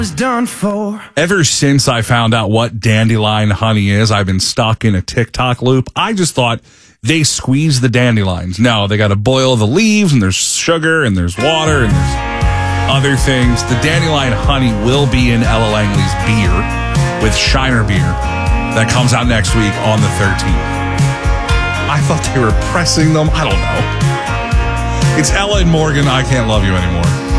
done for. Ever since I found out what dandelion honey is, I've been stuck in a TikTok loop. I just thought they squeeze the dandelions. No, they got to boil the leaves, and there's sugar, and there's water, and there's other things. The dandelion honey will be in Ella Langley's beer with Shiner beer that comes out next week on the 13th. I thought they were pressing them. I don't know. It's Ella and Morgan. I Can't Love You Anymore.